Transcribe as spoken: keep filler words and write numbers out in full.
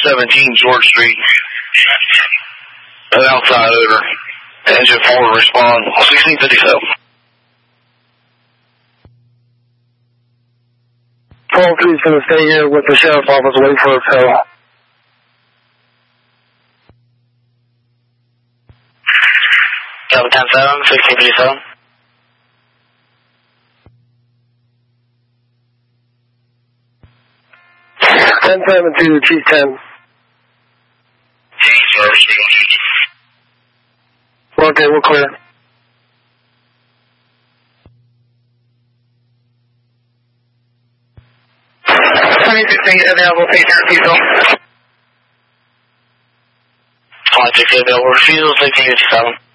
seventeen George Street. An outside odor. Engine four respond. sixteen fifty-seven. twelve three is going to stay here with the sheriff's office, wait for a tow. Delta ten seven, sixteen fifty-seven. ten seven to Chief ten. Okay, we're clear. twenty-six available, patient refusal. twenty-six available, refusal, sixteen fifty-seven.